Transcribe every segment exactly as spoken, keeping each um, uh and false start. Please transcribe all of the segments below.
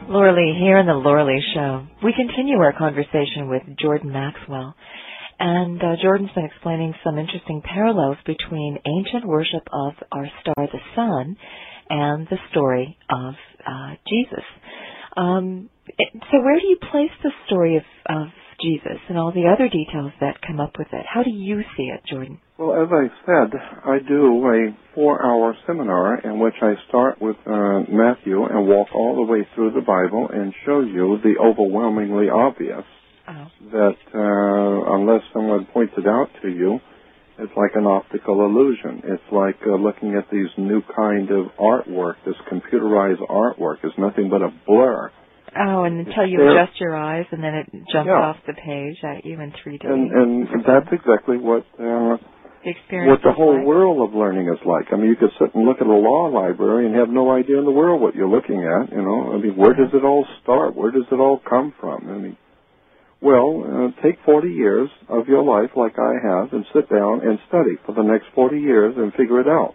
Laura Lee here in the Laura Lee Show. We continue our conversation with Jordan Maxwell. And uh, Jordan's been explaining some interesting parallels between ancient worship of our star, the sun, and the story of uh, Jesus. Um, so where do you place the story of, of Jesus and all the other details that come up with it? How do you see it, Jordan? Well, as I said, I do a four-hour seminar in which I start with uh, Matthew and walk all the way through the Bible and show you the overwhelmingly obvious oh. that uh, unless someone points it out to you, it's like an optical illusion. It's like uh, looking at these new kind of artwork, this computerized artwork. It's nothing but a blur. Oh, and until you adjust your eyes, and then it jumps yeah. off the page at you in three D. And, and that's exactly what uh, the experience what the whole like. world of learning is like. I mean, you could sit and look at a law library and have no idea in the world what you're looking at. You know, I mean, where does it all start? Where does it all come from? I mean, well, uh, take forty years of your life, like I have, and sit down and study for the next forty years and figure it out.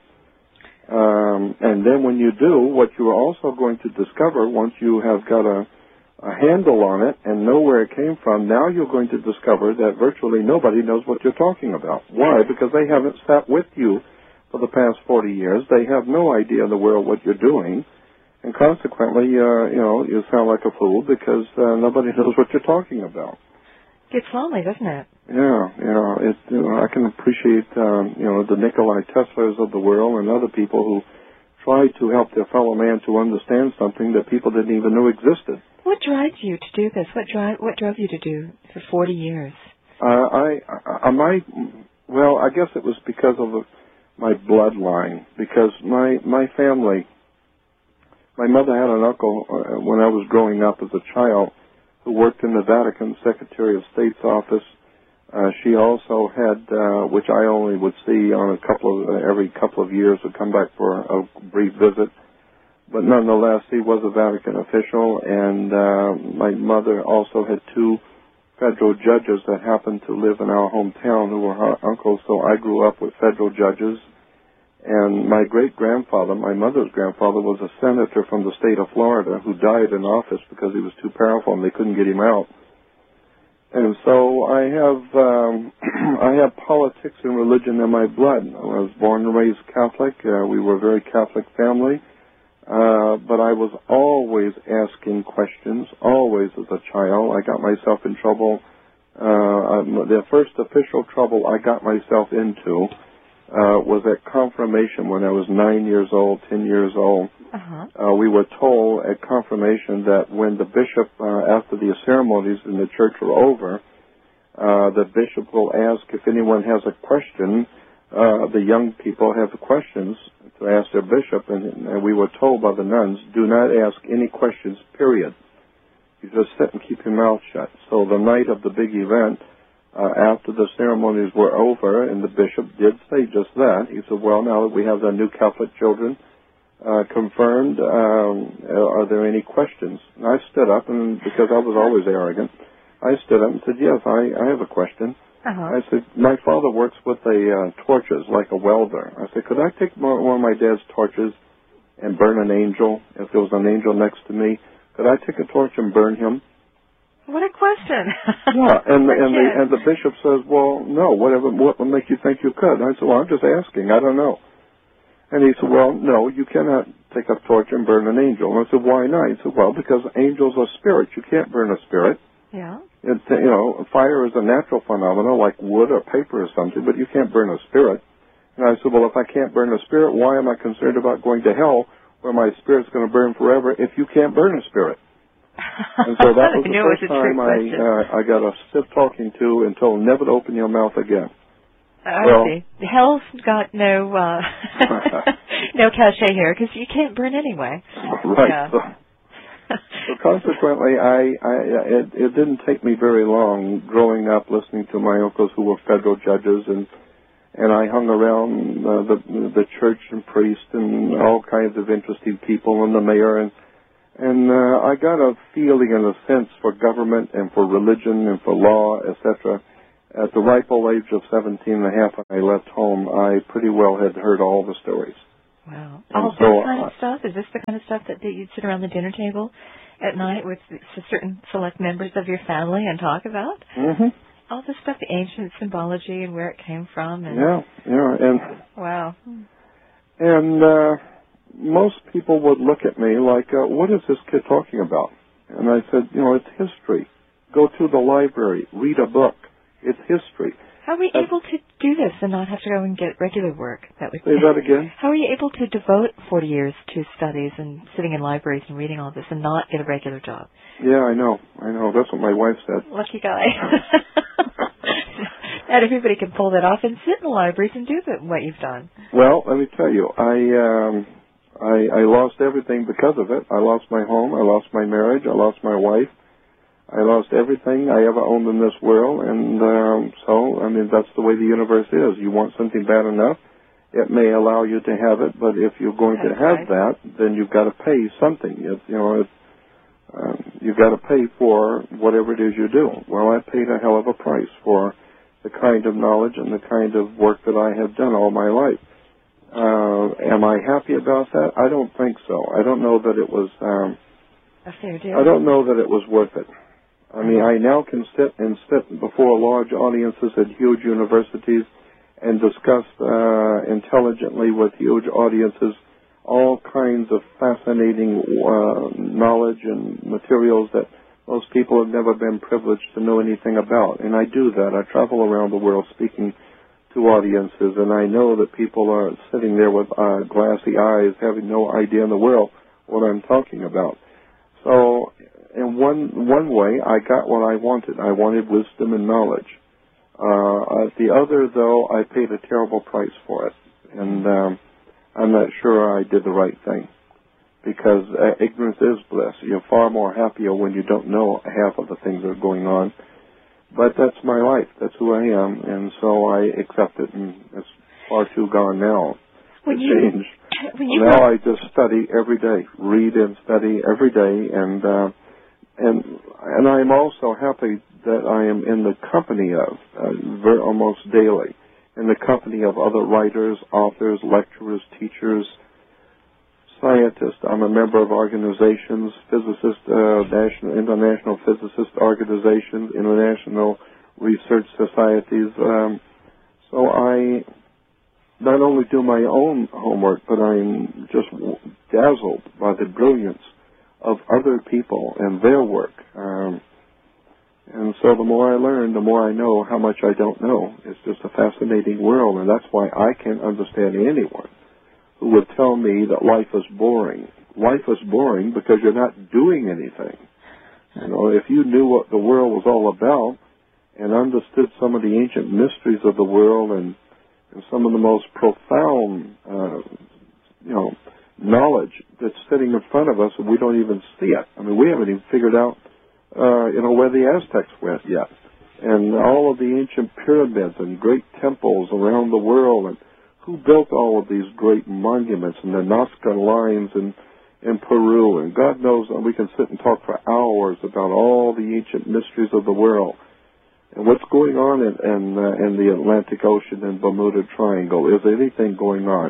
Um, and then when you do, what you are also going to discover once you have got a, a handle on it and know where it came from, now you're going to discover that virtually nobody knows what you're talking about. Why? Because they haven't sat with you for the past forty years. They have no idea in the world what you're doing. And consequently, uh, you know, you sound like a fool because uh, nobody knows what you're talking about. Gets lonely, doesn't it? Yeah, yeah. It, you know, I can appreciate, um, you know, the Nikolai Teslas of the world and other people who try to help their fellow man to understand something that people didn't even know existed. What drives you to do this? What drive? What drove you to do for forty years? Uh, I, I, I might. Well, I guess it was because of my bloodline. Because my my family, my mother had an uncle uh, when I was growing up as a child who worked in the Vatican Secretary of State's office. Uh, she also had, uh, which I only would see on a couple of, uh, every couple of years, would come back for a brief visit. But nonetheless, he was a Vatican official, and uh, my mother also had two federal judges that happened to live in our hometown who were her uncles, so I grew up with federal judges. And my great-grandfather, my mother's grandfather, was a senator from the state of Florida who died in office because he was too powerful and they couldn't get him out. And so I have um, I have politics and religion in my blood. I was born and raised Catholic. Uh, we were a very Catholic family. Uh, but I was always asking questions, always as a child. I got myself in trouble. Uh, the first official trouble I got myself into Uh, was at confirmation when I was nine years old, ten years old. Uh-huh. Uh, we were told at confirmation that when the bishop, uh, after the ceremonies in the church were over, uh, the bishop will ask if anyone has a question. Uh, the young people have questions to ask their bishop, and, and we were told by the nuns, do not ask any questions, period. You just sit and keep your mouth shut. So the night of the big event, Uh, after the ceremonies were over, and the bishop did say just that, he said, well, now that we have the new Catholic children uh, confirmed, um, are there any questions? And I stood up, and because I was always arrogant, I stood up and said, yes, I, I have a question. Uh-huh. I said, my father works with the uh, torches like a welder. I said, could I take one of my dad's torches and burn an angel? If there was an angel next to me, could I take a torch and burn him? What a question. Yeah, and and the, and the bishop says, well, no, whatever, what would make you think you could? I said, well, I'm just asking, I don't know. And he said, well, no, you cannot take a torch and burn an angel. And I said, why not? He said, well, because angels are spirits. You can't burn a spirit. Yeah. It's, you know, fire is a natural phenomenon like wood or paper or something, but you can't burn a spirit. And I said, well, if I can't burn a spirit, why am I concerned about going to hell where my spirit's going to burn forever if you can't burn a spirit? And so that was the first time I uh, I got a stiff talking to and told never to open your mouth again. I well, see. Hell's got no uh, no cachet here because you can't burn anyway. Right. Yeah. So, so consequently, I, I it, it didn't take me very long growing up listening to my uncles who were federal judges, and and I hung around uh, the the church and priests and all kinds of interesting people and the mayor and. And uh, I got a feeling and a sense for government and for religion and for law, et cetera. At the ripe old age of seventeen and a half when I left home, I pretty well had heard all the stories. Wow. And all so, this kind uh, of stuff? Is this the kind of stuff that, that you'd sit around the dinner table at night with certain select members of your family and talk about mm-hmm. all this stuff, the ancient symbology and where it came from. And yeah, yeah, and wow. And uh, most people would look at me like, uh, "What is this kid talking about?" And I said, "You know, it's history. Go to the library, read a book. It's history." How are we uh, able to do this and not have to go and get regular work? That would say that again. How are you able to devote forty years to studies and sitting in libraries and reading all this and not get a regular job? Yeah, I know. I know. That's what my wife said. Lucky guy. Not everybody can pull that off and sit in the libraries and do the, what you've done. Well, let me tell you, I, um, I I lost everything because of it. I lost my home. I lost my marriage. I lost my wife. I lost everything I ever owned in this world, and um, so, I mean, that's the way the universe is. You want something bad enough, it may allow you to have it, but if you're going that's to have right. that, then you've got to pay something. It, you know, it, um, you've got to pay for whatever it is you do. Well, I paid a hell of a price for the kind of knowledge and the kind of work that I have done all my life. Uh, am I happy about that? I don't think so. I don't know that it was... Um, a fair deal. I don't know that it was worth it. I mean, I now can sit and sit before large audiences at huge universities and discuss uh, intelligently with huge audiences all kinds of fascinating uh, knowledge and materials that most people have never been privileged to know anything about. And I do that. I travel around the world speaking to audiences, and I know that people are sitting there with uh, glassy eyes, having no idea in the world what I'm talking about. So... in one one way, I got what I wanted. I wanted wisdom and knowledge. Uh, the other, though, I paid a terrible price for it. And um, I'm not sure I did the right thing. Because uh, ignorance is bliss. You're far more happier when you don't know half of the things that are going on. But that's my life. That's who I am. And so I accept it. And it's far too gone now when to you, change. When you now were... I just study every day. Read and study every day. And... Uh, And and I am also happy that I am in the company of, uh, very, almost daily, in the company of other writers, authors, lecturers, teachers, scientists. I'm a member of organizations, physicists, uh, national, international physicist organizations, international research societies. Um, so I not only do my own homework, but I'm just dazzled by the brilliance of other people and their work. Um, and so the more I learn, the more I know how much I don't know. It's just a fascinating world, and that's why I can't understand anyone who would tell me that life is boring. Life is boring because you're not doing anything. You know, if you knew what the world was all about and understood some of the ancient mysteries of the world and, and some of the most profound, uh, you know, knowledge that's sitting in front of us and we don't even see it. I mean, we haven't even figured out, uh, you know, where the Aztecs went yet. And all of the ancient pyramids and great temples around the world, and who built all of these great monuments and the Nazca lines in, in Peru. And God knows we can sit and talk for hours about all the ancient mysteries of the world. And what's going on in, in, uh, in the Atlantic Ocean and Bermuda Triangle? Is anything going on?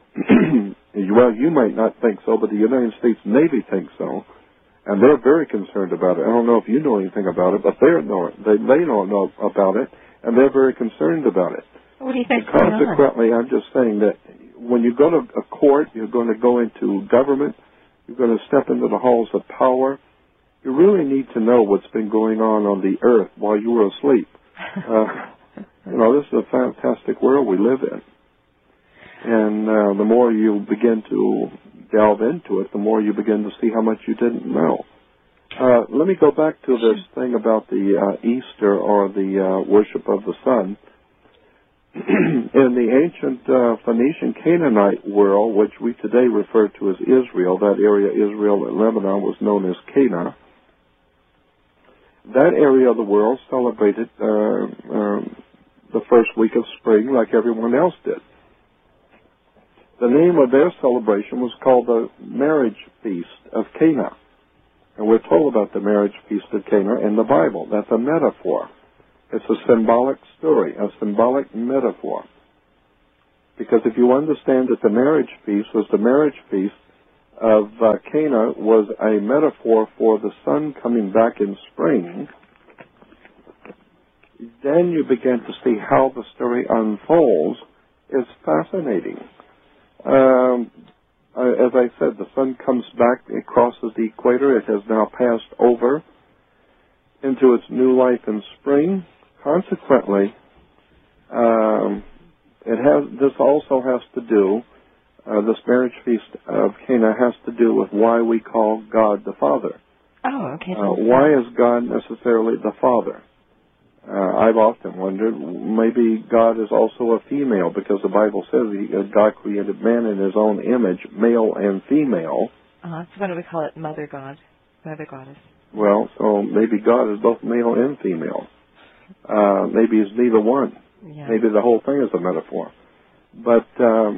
Well, you might not think so, but the United States Navy thinks so, and they're very concerned about it. I don't know if you know anything about it, but they know it. They, they don't know about it, and they're very concerned about it. What do you think? Consequently, I'm just saying that when you go to a court, you're going to go into government, you're going to step into the halls of power. You really need to know what's been going on on the earth while you were asleep. Uh, you know, this is a fantastic world we live in. And uh, the more you begin to delve into it, the more you begin to see how much you didn't know. Uh, let me go back to this thing about the uh, Easter or the uh, worship of the sun. In the ancient uh, Phoenician Canaanite world, which we today refer to as Israel, that area, Israel and Lebanon, was known as Cana. That area of the world celebrated uh, um, the first week of spring like everyone else did. The name of their celebration was called the Marriage Feast of Cana. And we're told about the Marriage Feast of Cana in the Bible. That's a metaphor. It's a symbolic story, a symbolic metaphor. Because if you understand that the marriage feast was the marriage feast of uh, Cana was a metaphor for the sun coming back in spring, then you begin to see how the story unfolds. Is fascinating. Um, as I said, the sun comes back, it crosses the equator, it has now passed over into its new life in spring. Consequently, um, it has. This also has to do, uh, this marriage feast of Cana has to do with why we call God the Father. Oh, okay. Uh, why is God necessarily the Father? Uh, I've often wondered, maybe God is also a female, because the Bible says he, uh, God created man in his own image, male and female. Uh-huh. So why do we call it Mother God, Mother Goddess? Well, so maybe God is both male and female. Uh, maybe he's neither one. Yeah. Maybe the whole thing is a metaphor. But um,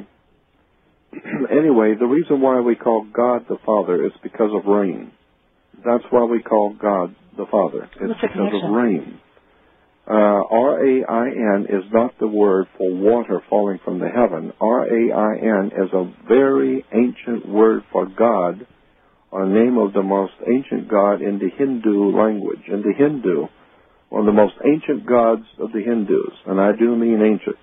anyway, the reason why we call God the Father is because of rain. That's why we call God the Father. It's What's the because connection? of rain. Uh, R A I N is not the word for water falling from the heaven. R A I N is a very ancient word for God, or name of the most ancient god in the Hindu language. In the Hindu, one of the most ancient gods of the Hindus, and I do mean ancient,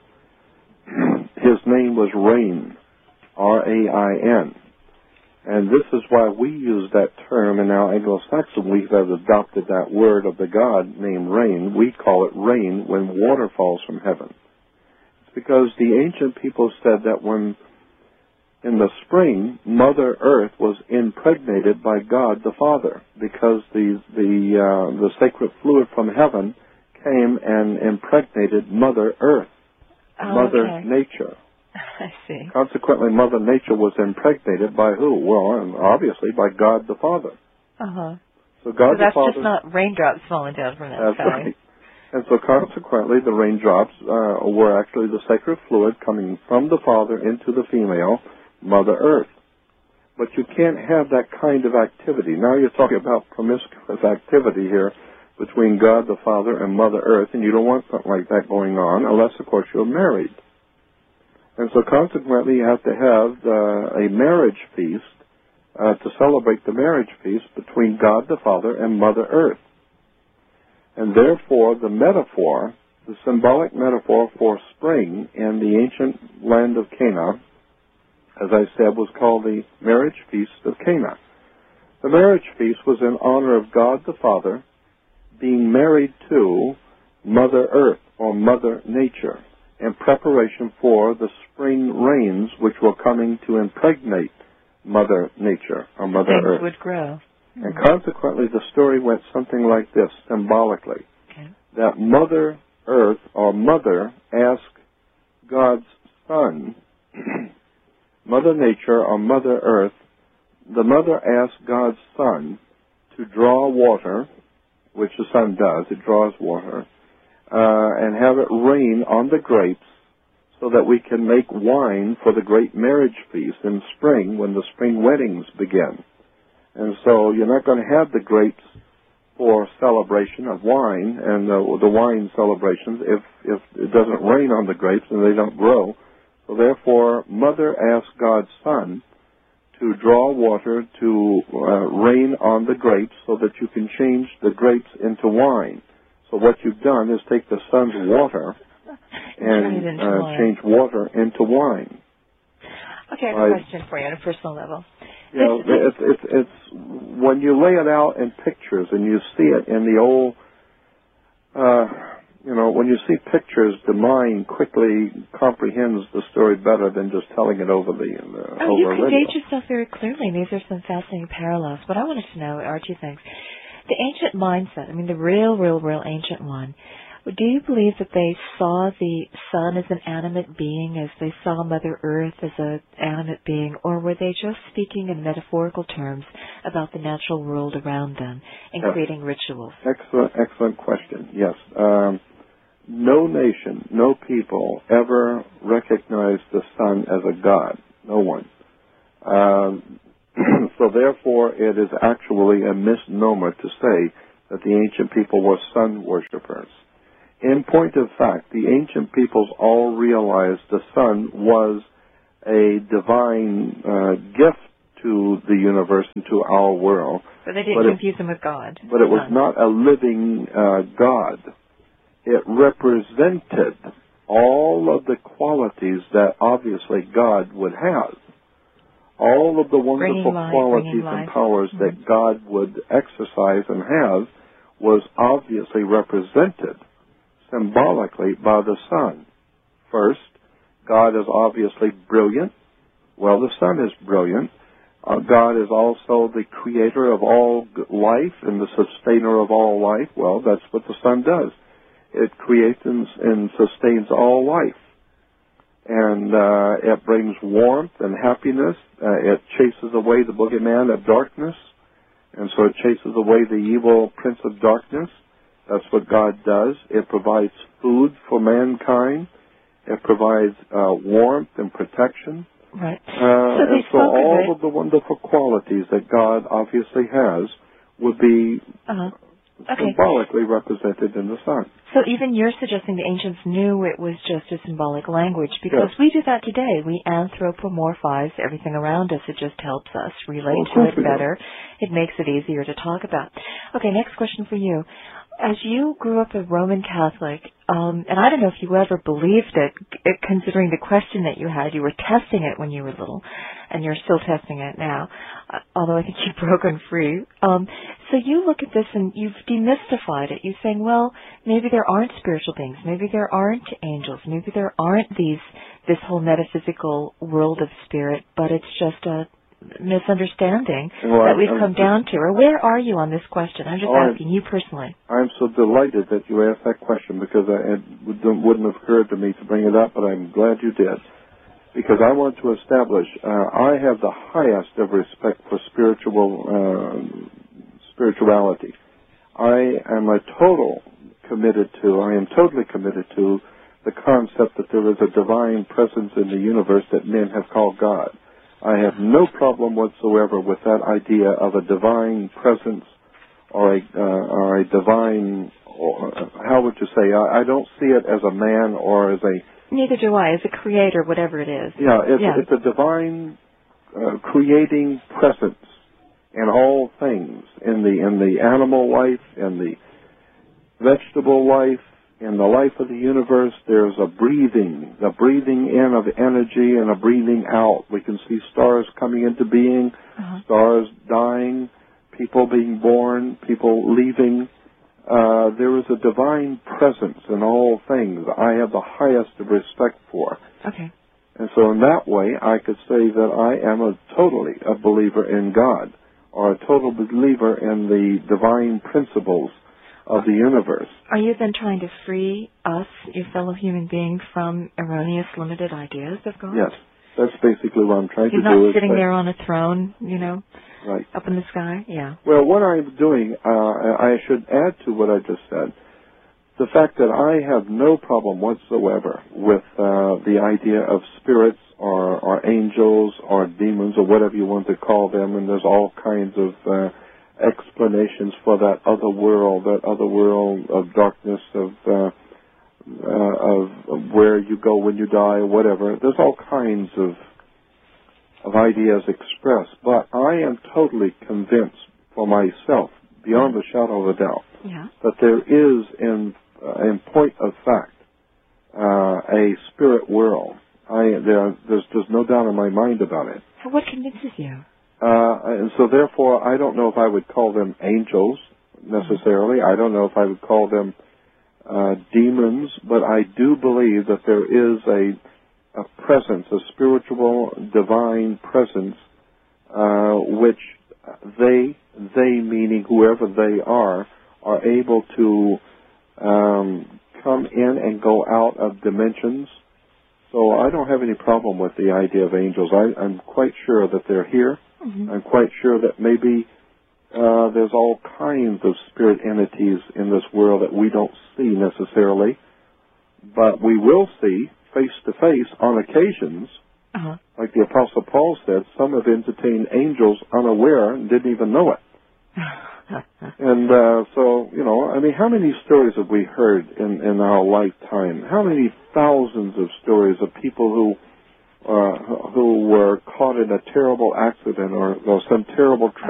his name was Rain, R A I N. And this is why we use that term in our Anglo-Saxon. We have adopted that word of the god named rain. We call it rain when water falls from heaven. It's because the ancient people said that when, in the spring, Mother Earth was impregnated by God the Father, because the the uh, the sacred fluid from heaven came and impregnated Mother Earth, Oh, Mother okay. Nature. I see. Consequently, Mother Nature was impregnated by who? Well, obviously by God the Father. Uh-huh. So God So that's the Father. just not raindrops falling down from that That's sky. right. And so consequently, the raindrops uh, were actually the sacred fluid coming from the Father into the female, Mother Earth. But you can't have that kind of activity. Now you're talking about promiscuous activity here between God the Father and Mother Earth, and you don't want something like that going on unless, of course, you're married. And so consequently, you have to have uh, a marriage feast uh, to celebrate the marriage feast between God the Father and Mother Earth. And therefore, the metaphor, the symbolic metaphor for spring in the ancient land of Cana, as I said, was called the marriage feast of Cana. The marriage feast was in honor of God the Father being married to Mother Earth, or Mother Nature, in preparation for the spring rains which were coming to impregnate Mother Nature, or Mother Things Earth. would grow. And consequently, the story went something like this, symbolically. Okay. That Mother Earth, or Mother, asked God's Son, Mother Nature, or Mother Earth, the Mother asked God's Son to draw water, which the sun does, it draws water, Uh, and have it rain on the grapes so that we can make wine for the great marriage feast in spring when the spring weddings begin. And so you're not going to have the grapes for celebration of wine and the, the wine celebrations if, if it doesn't rain on the grapes and they don't grow. So therefore, Mother asked God's Son to draw water to uh, rain on the grapes so that you can change the grapes into wine. So what you've done is take the sun's water and uh, change water into wine. Okay, I have I, a question for you on a personal level. You know, it's, it's, it's when you lay it out in pictures and you see it in the old, uh, you know, when you see pictures, the mind quickly comprehends the story better than just telling it over the uh, oh, over you radio. conveyed yourself very clearly, and these are some fascinating parallels. What I wanted to know are two things. The ancient mindset, I mean the real, real, real ancient one, do you believe that they saw the sun as an animate being, as they saw Mother Earth as an animate being, or were they just speaking in metaphorical terms about the natural world around them and yes. creating rituals? Excellent, excellent question, yes. Um, no nation, no people ever recognized the sun as a god. No one. Um, So therefore, it is actually a misnomer to say that the ancient people were sun worshippers. In point of fact, the ancient peoples all realized the sun was a divine uh, gift to the universe and to our world. But they didn't but confuse it, him with God. But it was Son. not a living uh, God. It represented all of the qualities that obviously God would have. All of the wonderful life, qualities and powers mm-hmm. that God would exercise and have was obviously represented symbolically by the Son. First, God is obviously brilliant. Well, the Son is brilliant. Uh, God is also the creator of all life and the sustainer of all life. Well, that's what the Son does. It creates and, and sustains all life. And uh, it brings warmth and happiness. Uh, it chases away the boogeyman of darkness. And so it chases away the evil prince of darkness. That's what God does. It provides food for mankind. It provides uh, warmth and protection. Right. Uh, so and so all of, of the wonderful qualities that God obviously has would be uh-huh. okay. symbolically represented in the Son. So even you're suggesting the ancients knew it was just a symbolic language, because yes. we do that today. We anthropomorphize everything around us. It just helps us relate well, to it better. It makes it easier to talk about. Okay, next question for you. As you grew up a Roman Catholic, um, and I don't know if you ever believed it, considering the question that you had, you were testing it when you were little, and you're still testing it now, uh, although I think you've broken free. Um, so you look at this and you've demystified it. You're saying, well, maybe there aren't spiritual beings, maybe there aren't angels, maybe there aren't these this whole metaphysical world of spirit, but it's just a misunderstanding well, that we've I'm, come down to. Or where are you on this question? I'm just oh, asking you personally. I'm so delighted that you asked that question, because I, it wouldn't have occurred to me to bring it up, but I'm glad you did. Because I want to establish, uh, I have the highest of respect for spiritual uh, spirituality. I am a total committed to, I am totally committed to the concept that there is a divine presence in the universe that men have called God. I have no problem whatsoever with that idea of a divine presence or a, uh, or a divine, or, how would you say, I, I don't see it as a man or as a... Neither do I, as a creator, whatever it is. Yeah, it's, yeah. it's a divine uh, creating presence in all things, in the, in the animal life, in the vegetable life, in the life of the universe. There's a breathing, the breathing in of energy and a breathing out. We can see stars coming into being, uh-huh. stars dying, people being born, people leaving. Uh, there is a divine presence in all things I have the highest of respect for. Okay. And so in that way, I could say that I am a totally a believer in God, or a total believer in the divine principles of the universe. Are you then trying to free us, your fellow human beings, from erroneous, limited ideas of God? Yes, that's basically what I'm trying You're to do. You're not sitting there on a throne, you know, right, up in the sky? Yeah. Well, what I'm doing, uh, I should add to what I just said, the fact that I have no problem whatsoever with uh, the idea of spirits or, or angels or demons or whatever you want to call them, and there's all kinds of uh, explanations for that other world, that other world of darkness, of, uh, uh, of of where you go when you die, or whatever. There's all kinds of of ideas expressed, but I am totally convinced for myself, beyond a shadow of a doubt, yeah. that there is, in uh, in point of fact, uh, a spirit world. I there, there's there's no doubt in my mind about it. So what convinces you? Uh, and so therefore, I don't know if I would call them angels necessarily. I don't know if I would call them uh, demons, but I do believe that there is a, a presence, a spiritual, divine presence, uh, which they, they meaning whoever they are, are able to um, come in and go out of dimensions. So I don't have any problem with the idea of angels. I, I'm quite sure that they're here. Mm-hmm. I'm quite sure that maybe uh, there's all kinds of spirit entities in this world that we don't see necessarily, but we will see face to face on occasions. Uh-huh. Like the Apostle Paul said, some have entertained angels unaware and didn't even know it. And uh, so, you know, I mean, how many stories have we heard in, in our lifetime? How many thousands of stories of people who uh, who were caught in a terrible accident or, or some terrible